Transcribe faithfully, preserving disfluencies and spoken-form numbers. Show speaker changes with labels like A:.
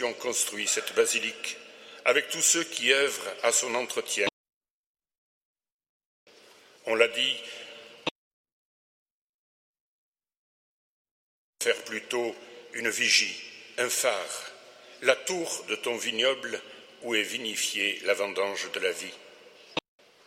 A: avons construit cette basilique, avec tous ceux qui œuvrent à son entretien. On l'a dit, faire plutôt une vigie, un phare, la tour de ton vignoble où est vinifiée la vendange de la vie.